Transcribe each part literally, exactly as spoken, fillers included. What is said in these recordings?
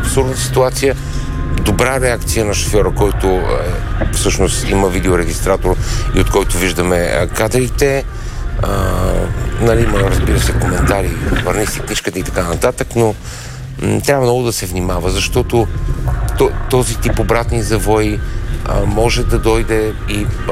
абсурдната ситуация. Добра реакция на шофьора, който е, всъщност има видеорегистратор и от който виждаме кадрите. А, нали, има, разбира се, коментари, върни си книжката и така нататък, но м, трябва много да се внимава, защото то, този тип обратни завои а, може да дойде и а,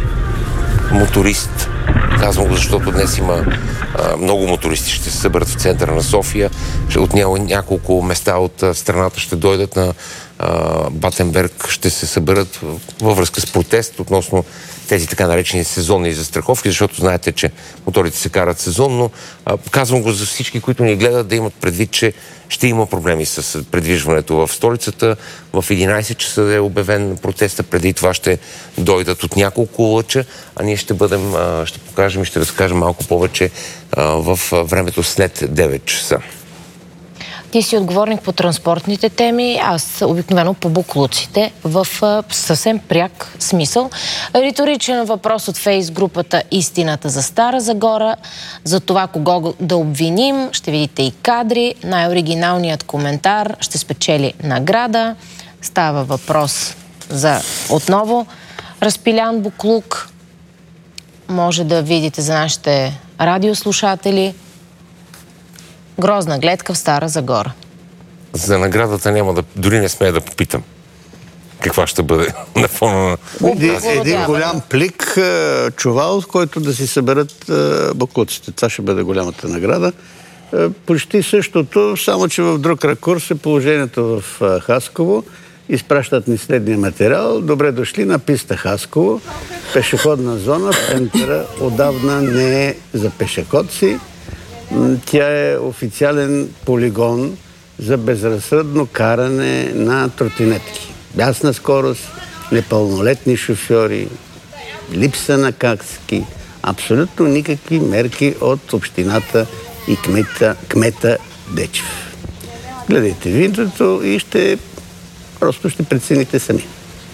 моторист. Казвам го, защото днес има а, много мотористи, ще се съберат в центъра на София. От няколко места от а, страната ще дойдат на а, Батенберг, ще се съберат във връзка с протест относно тези така наречени сезонни застраховки, защото знаете, че моторите се карат сезонно. А, казвам го за всички, които ни гледат, да имат предвид, че ще има проблеми с предвижването в столицата. В единайсет часа е обявен протеста, преди това ще дойдат от няколко лъча, а ние ще бъдем, ще покажем и ще разкажем малко повече в времето след девет часа. Ти си отговорник по транспортните теми, аз обикновено по буклуците, в съвсем пряк смисъл. Риторичен въпрос от фейс групата Истината за Стара Загора, за това кого да обвиним, ще видите и кадри. Най-оригиналният коментар ще спечели награда. Става въпрос за отново разпилян буклук. Може да видите за нашите радиослушатели. Грозна гледка в Стара Загора. За наградата няма да... Дори не смея да попитам. Каква ще бъде на фона на... Един, един голям плик, чувал, в който да си съберат буклуците. Това ще бъде голямата награда. Почти същото, само че в друг ракурс е положението в Хасково. Изпращат ни следния материал. Добре дошли на писта Хасково. Пешеходна зона в центъра отдавна не е за пешеходци. Тя е официален полигон за безразсъдно каране на тротинетки. Бясна скорост, непълнолетни шофьори, липса на каски, абсолютно никакви мерки от общината и кмета, кмета Дечев. Гледайте видеото и ще просто ще прецените сами.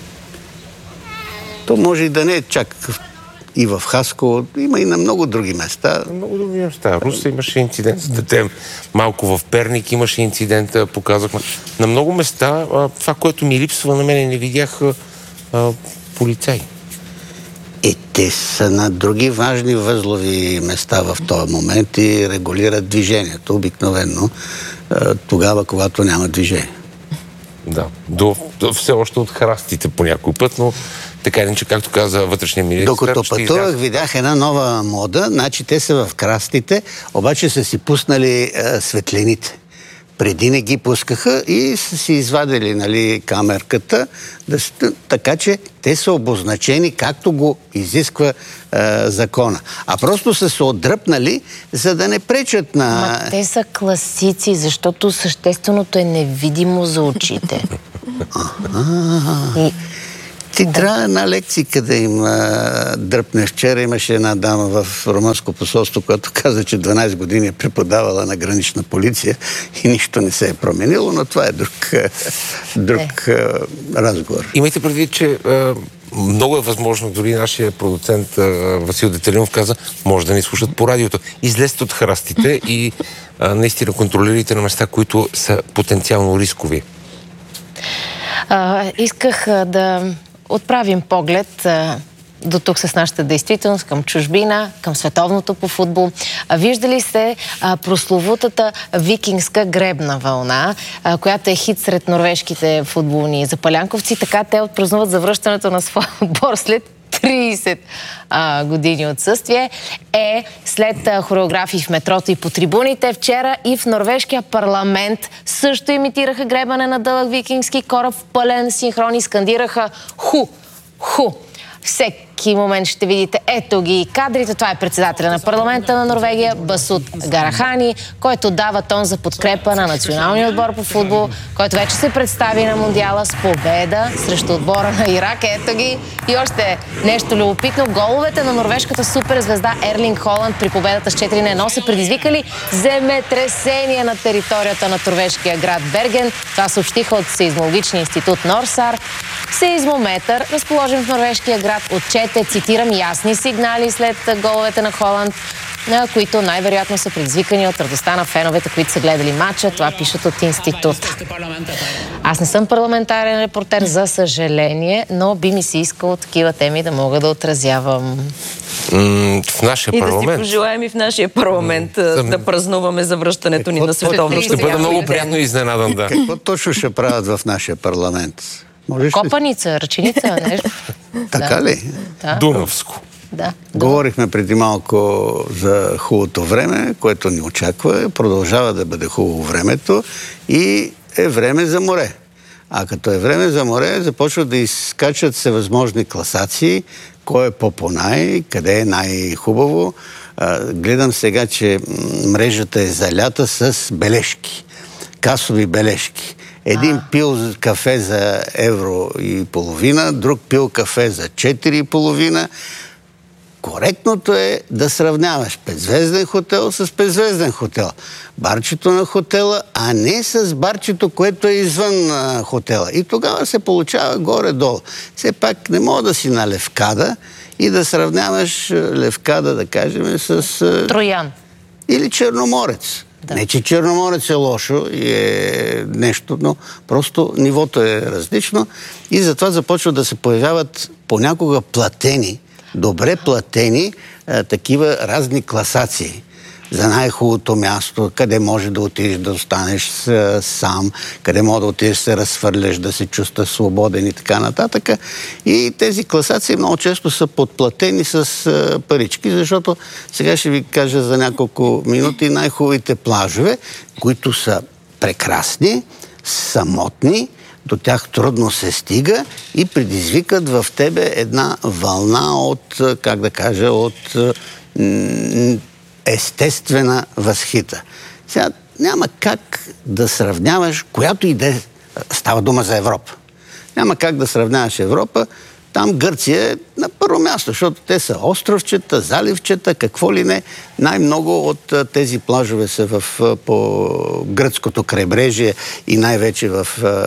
То може и да не е чак и в Хасково, има и на много други места. На много други места. Русе имаше инцидент с дете. Малко в Перник имаше инцидент, показахме. На много места, това, което ми липсва на мен, не видях а, полицаи. И те са на други важни възлови места в този момент и регулират движението обикновено тогава, когато няма движение. Да, до, до все още от храстите по някой път, но така иначе, както каза вътрешния министър... Докато пътувах, изля... видях една нова мода, значи те са в крастите, обаче са си пуснали а, светлините. Преди не ги пускаха и са си извадили, нали, камерката, да, така че те са обозначени както го изисква а, закона. А просто са се отдръпнали, за да не пречат на... Ма те са класици, защото същественото е невидимо за очите. И... Ти да. Трябва една лекцика да им а, дръпне. Вчера имаше една дама в румънско посолство, която каза, че дванайсет години е преподавала на гранична полиция и нищо не се е променило, но това е друг, друг е. а, разговор. Имайте предвид, че а, много е възможно, дори нашия продуцент а, Васил Детелинов каза, може да ни слушат по радиото. Излезте от храстите и а, наистина контролирайте на места, които са потенциално рискови. А, исках а, да отправим поглед а, до тук с нашата действителност към чужбина, към световното по футбол. А, виждали сте а, прословутата викингска гребна вълна, а, която е хит сред норвежките футболни запалянковци. Така те отпразнуват завръщането на своя отбор след трийсет а, години отсъствие. Е, след а, хореографии в метрото и по трибуните, вчера и в норвежкия парламент също имитираха гребане на дълъг викингски кораб в пълен синхрон и скандираха ху, ху. Всеки момент ще видите ето ги кадрите. Това е председателя на парламента на Норвегия Басут Гарахани, който дава тон за подкрепа на националния отбор по футбол, който вече се представи на Мондиала с победа срещу отбора на Ирак. Ето ги. И още нещо любопитно. Головете на норвежката суперзвезда Ерлинг Холанд при победата с четири на едно са предизвикали земетресение на територията на норвежкия град Берген. Това съобщиха от Сейзмологичния институт Норсар. Сейзмометър, разположен в норвежкия град, отчете, цитирам, ясни сигнали след головете на Холанд. които най-вероятно са предизвикани от радостта на феновете, които са гледали матча. Това пишат от института. Аз не съм парламентарен репортер, за съжаление, но би ми се искало такива теми да мога да отразявам. М- в нашия и парламент. И да си пожелаем и в нашия парламент м- да празнуваме завръщането ни на световното. Ще бъда много приятно изненадан, да. Какво точно ще правят в нашия парламент? Можеш Копаница, ръченица, нещо. Така да. ли? Да. Дунавско. Да. Говорихме преди малко за хубавото време, което ни очаква. Продължава да бъде хубаво времето и е време за море. А като е време за море, започват да изкачат всевъзможни класации, кой е по-понай, къде е най-хубаво. А, гледам сега, че мрежата е залята с бележки, касови бележки. Един а. пил кафе за евро и половина, друг пил кафе за четири и половина. Коректното е да сравняваш петзвезден хотел с петзвезден хотел. Барчето на хотела, а не с барчето, което е извън а, хотела. И тогава се получава горе-долу. Все пак не мога да си на Левкада и да сравняваш Левкада, да кажем, с... А... Троян. Или Черноморец. Да. Не, че Черноморец е лошо и е нещо, но просто нивото е различно и затова започват да се появяват понякога платени, добре платени а, такива разни класации за най-хубавото място, къде може да отидеш да останеш с, сам, къде може да отидеш да се разхвърляш, да се чувстваш свободен и така нататък. И тези класации много често са подплатени с а, парички, защото сега ще ви кажа за няколко минути най-хубавите плажове, които са прекрасни, самотни, до тях трудно се стига и предизвикат в тебе една вълна от, как да кажа, от м- естествена възхита. Сега няма как да сравняваш, която и да е, става дума за Европа. Няма как да сравняваш Европа. Там Гърция е на първо място, защото те са островчета, заливчета, какво ли не. Най-много от тези плажове са в, по гръцкото крайбрежие и най-вече в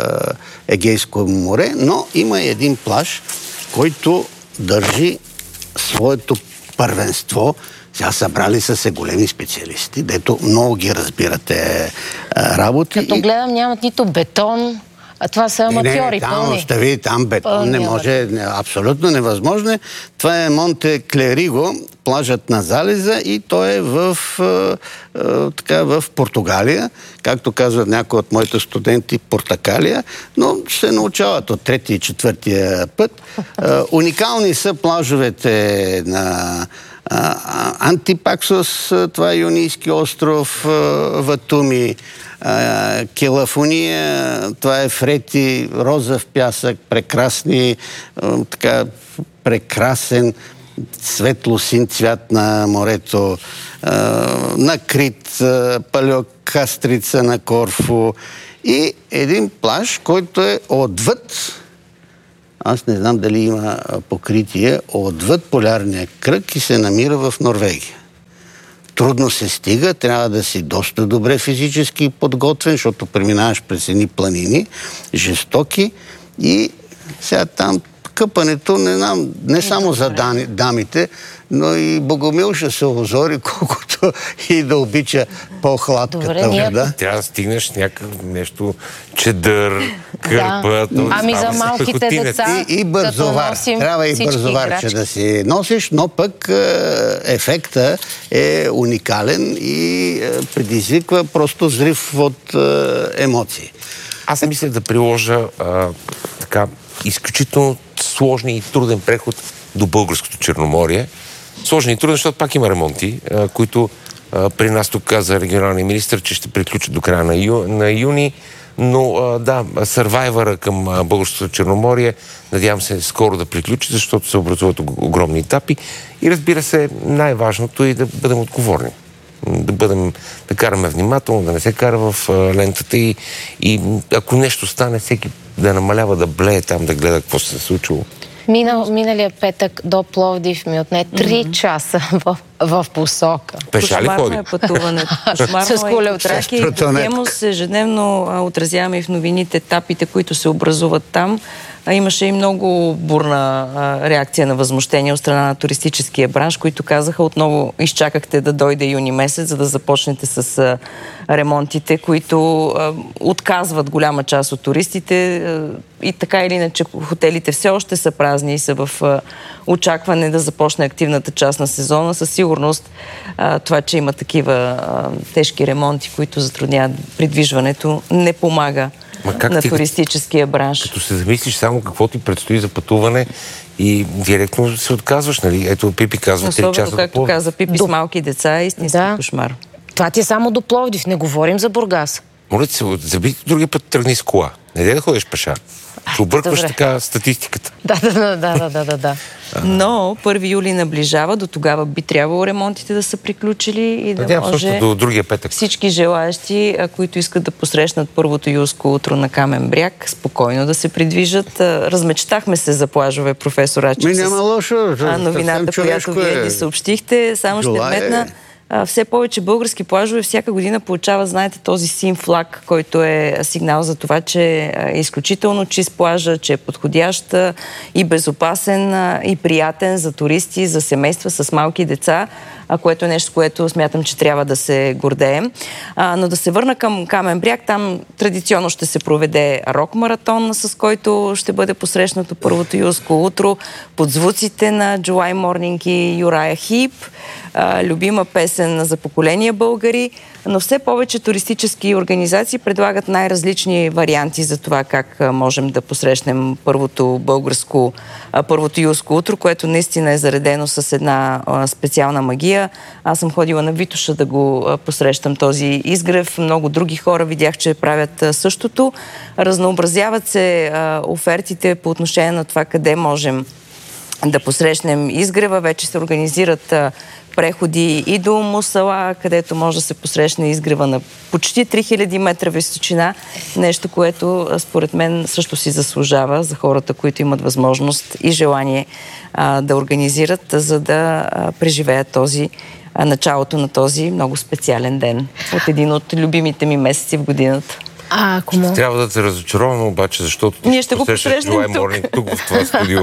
Егейско море, но има един плаж, който държи своето първенство. Сега събрали са се големи специалисти, дето много ги разбирате работи. Като гледам, нямат нито бетон, а това са аматьори. Не, не, там остави, там бетон пълни, не може, не, абсолютно невъзможно. Това е Монте Клериго, плажът на залеза и той е в, е, е, така, в Португалия, както казват някои от моите студенти, Портакалия, но се научават от трети и четвъртия път. Е, уникални са плажовете на Антипаксос, това е Юнийски остров, Ватуми, Келафония, това е Фрети, розов пясък, прекрасни, така, прекрасен светло-син цвят на морето, на Крит, Палеокастрица на Корфу и един плаж, който е отвъд, аз не знам дали има покритие, отвъд полярния кръг и се намира в Норвегия. Трудно се стига, трябва да си доста добре физически подготвен, защото преминаваш през едни планини, жестоки и сега там къпането, не знам, не само за дами, дамите, но и Богомил ще се озори, колкото и да обича по-хладката вода. Трябва да стигнеш някакъв нещо, чедър, кърпа. Да. Ами за малките деца, и, и бързовар. Трябва и бързоварче да си носиш, но пък ефекта е уникален и предизвиква просто взрив от емоции. Аз мисля да приложа а, така изключително сложен и труден преход до българското Черноморие. Сложен и труден, защото пак има ремонти, а, които а, при нас тук каза регионалния министър, че ще приключат до края на, ю, на юни, но а, да, сървайвъра към а, българското Черноморие надявам се скоро да приключи, защото се образуват огромни етапи и разбира се, най-важното е да бъдем отговорни. Да бъдем, да караме внимателно, да не се кара в а, лентата и, и ако нещо стане, всеки да намалява, да блее там, да гледа какво се е случило. Минал, миналия петък до Пловдив ми отне три mm-hmm. часа в, в посока. Пеша ли ходи? Е пътуването. С колелтрак. И Хемос ежедневно отразяваме и в новините етапите, които се образуват там. А, имаше и много бурна а, реакция на възмущение от страна на туристическия бранш, които казаха: отново изчакахте да дойде юни месец, за да започнете с а, ремонтите, които а, отказват голяма част от туристите. А, и така или иначе хотелите все още са празни и са в а, очакване да започне активната част на сезона. Със сигурност а, това, че има такива а, тежки ремонти, които затрудняват придвижването, не помага на ти, туристическия бранш. Като се замислиш само какво ти предстои за пътуване и директно се отказваш, нали? Ето Пипи казва три часа. Особено, както до каза Пипи, до... с малки деца е истински да. кошмар. Това ти е само до Пловдив, не говорим за Бургас. Моля ти се, заби другия път тръгни с кола. Не дай да ходиш пеша. Ще объркваш така статистиката. Да, да, да, да, да, да. Но първи юли наближава, до тогава би трябвало ремонтите да са приключили и да Надявам, може до другия петък. Всички желаящи, които искат да посрещнат първото юлско утро на Камен бряг, спокойно да се придвижат. Размечтахме се за плажове, професор Ачев. Ми няма лошо. Новината, която вие ни съобщихте, само ще вметна. Все повече български плажове всяка година получават, знаете, този син флаг, който е сигнал за това, че е изключително чист плажа, че е подходящ и безопасен и приятен за туристи, за семейства с малки деца, което е нещо, което смятам, че трябва да се гордеем. Но да се върна към Камен бряг, там традиционно ще се проведе рок-маратон, с който ще бъде посрещнато първото юлско утро под звуците на July Morning и Юрая Хип, любима песен за поколения българи, но все повече туристически организации предлагат най-различни варианти за това как можем да посрещнем първото българско, първото юлско утро, което наистина е заредено с една специална магия. Аз съм ходила на Витоша да го посрещам този изгрев. Много други хора видях, че правят същото. Разнообразяват се офертите по отношение на това къде можем да посрещнем изгрева. Вече се организират преходи и до Мусала, където може да се посрещне изгрева на почти три хиляди метра височина. Нещо, което според мен също си заслужава за хората, които имат възможност и желание а, да организират, за да а, преживеят този а, началото на този много специален ден. От един от любимите ми месеци в годината. А, ако мога... Трябва да те разочароваме обаче, защото ти Ние ще го посрещнем тук. Morning, тук в това студио.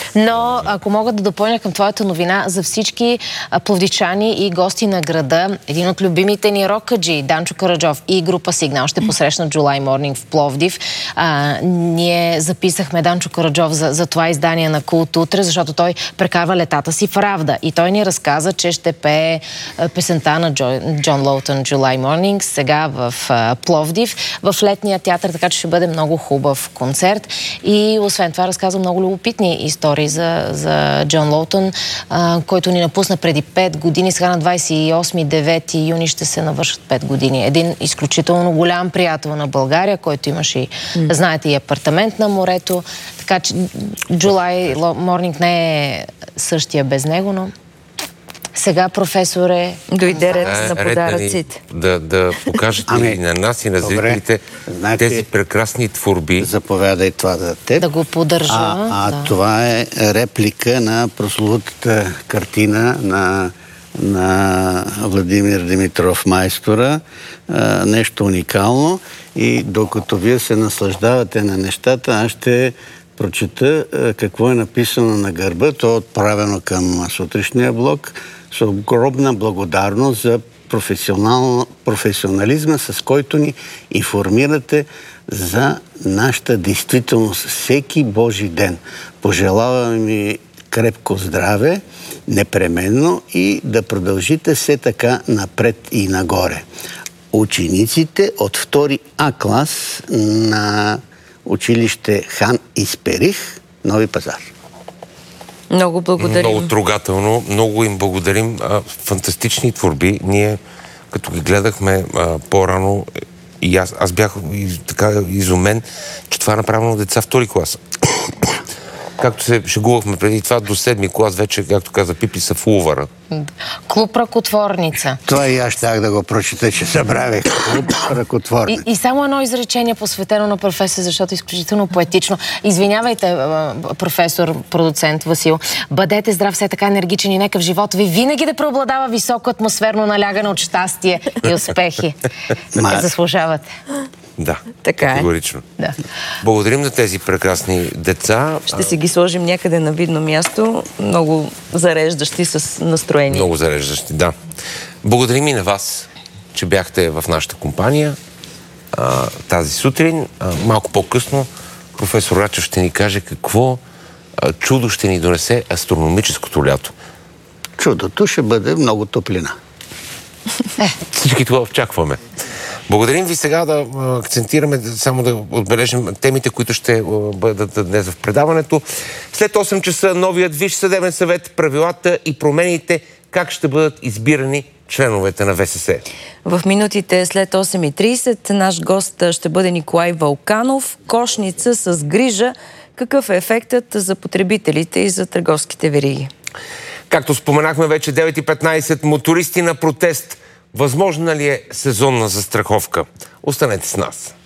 Но ако мога да допълня към твоята новина, за всички пловдивчани и гости на града, един от любимите ни рокаджи, Данчо Караджов и група Сигнал ще посрещнат July Morning в Пловдив. А, ние записахме Данчо Караджов за, за това издание на Култ утре, защото той прекарва летата си в Равда. И той ни разказа, че ще пее песента на Джо, Джон Лоутън July Morning сега в а, Пловдив, в летния театър, така че ще бъде много хубав концерт. И освен това разказва много любопитни истории за, за Джон Лоутън, а, който ни напусна преди пет години. Сега на двадесет и осми девети юни ще се навършат пет години. Един изключително голям приятел на България, който имаше и, mm. знаете, и апартамент на морето. Така че July Morning не е същия без него, но сега, професоре... Дойде ред на подаръците. Да, да покажете ами, и на нас, и на зрителите тези прекрасни творби. Заповядай това за теб. Да го поддържа. А, а да. това е реплика на прословутата картина на, на Владимир Димитров майстора. А, нещо уникално. И докато вие се наслаждавате на нещата, аз ще прочета а, какво е написано на гърба. То е отправено към сутрешния блок. С огромна благодарност за професионал, професионализма, с който ни информирате за нашата действителност всеки Божи ден. Пожелавам ви крепко здраве, непременно, и да продължите все така напред и нагоре. Учениците от втори А клас на училище Хан Исперих, Нови пазар. Много благодарим. Много трогателно. Много им благодарим. А, фантастични творби. Ние, като ги гледахме а, по-рано, и аз, аз бях и, така изумен, че това е направено деца втори клас. Както се шегувахме преди това, до седми клас вече, както каза Пипи, са в Лувъра. Клуб Ръкотворница. Това и аз щях да го прочета, че забравих. Клуб Ръкотворница. И, и само едно изречение посветено на професор, защото е изключително поетично. Извинявайте, професор, продуцент Васил. Бъдете здрав, все така енергичен и нека в живота ви винаги да преобладава високо атмосферно налягане от щастие и успехи. Заслужавате. Да, така категорично. Е. Да. Благодарим на тези прекрасни деца. Ще си ги сложим някъде на видно място, много зареждащи с настроение. Много зареждащи, да. Благодарим и на вас, че бяхте в нашата компания а, тази сутрин. А, малко по-късно професор Рачев ще ни каже какво а, чудо ще ни донесе астрономическото лято. Чудото ще бъде много топлина. Всички това очакваме. Благодарим ви. Сега да акцентираме, само да отбележим темите, които ще бъдат днес в предаването. След осем часа новият Висш съдебен съвет, правилата и промените, как ще бъдат избирани членовете на ВСС. В минутите след осем и трийсет наш гост ще бъде Николай Вълканов. Кошница с грижа. Какъв е ефектът за потребителите и за търговските вериги? Както споменахме вече, девет и петнайсет, мотористи на протест. Възможна ли е сезонна застраховка? Останете с нас.